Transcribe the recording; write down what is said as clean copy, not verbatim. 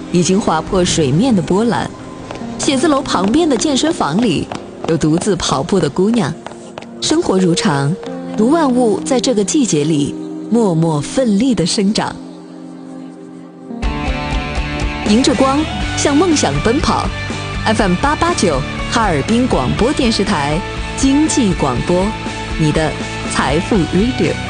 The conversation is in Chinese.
已经划破水面的波澜。写字楼旁边的健身房里，有独自跑步的姑娘。生活如常，如万物在这个季节里默默奋力地生长。迎着光，向梦想奔跑。FM 889，哈尔滨广播电视台经济广播，你的财富 Radio。